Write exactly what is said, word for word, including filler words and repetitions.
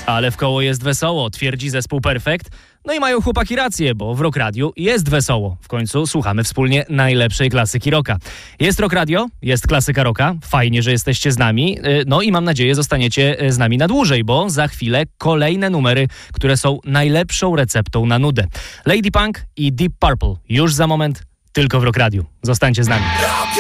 Ale w koło jest wesoło, twierdzi zespół Perfekt. No i mają chłopaki rację, bo w Rock Radio jest wesoło. W końcu słuchamy wspólnie najlepszej klasyki rocka. Jest Rock Radio, jest klasyka rocka. Fajnie, że jesteście z nami. No i mam nadzieję, zostaniecie z nami na dłużej, bo za chwilę kolejne numery, które są najlepszą receptą na nudę. Lady Punk i Deep Purple już za moment, tylko w Rock Radio. Zostańcie z nami.